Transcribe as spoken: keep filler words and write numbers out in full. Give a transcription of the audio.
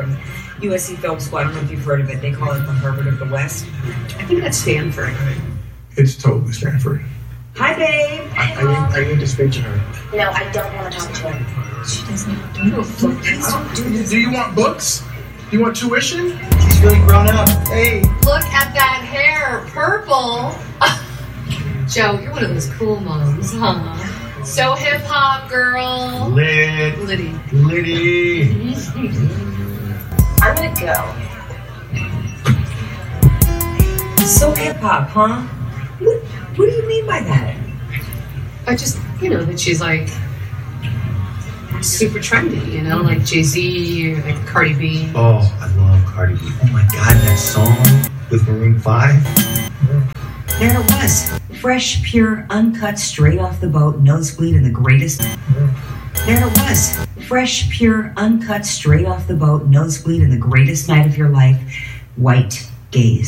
from U S C Film School. I don't know if you've heard of it. They call it the Harvard of the West. I think that's Stanford. It's totally Stanford. Hi, babe. I, I, need, I need to speak to her. No, I don't want to talk to her. She doesn't do it. Please don't do this. Do you want books? Do you want tuition? She's really grown up. Hey. Look at that hair, purple. Joe, you're one of those cool moms, huh? So hip hop, girl. Lit. Liddy. Liddy. I'm gonna go. So hip hop, huh? What, what do you mean by that? I just, you know, that she's like super trendy, you know, like Jay-Z or like Cardi B. Oh, I love Cardi B. Oh my God, that song with Maroon five. There it was. Fresh, pure, uncut, straight off the boat, nosebleed, and the greatest. There it was. Fresh, pure, uncut, straight off the boat, nosebleed, and the greatest night of your life. White gaze.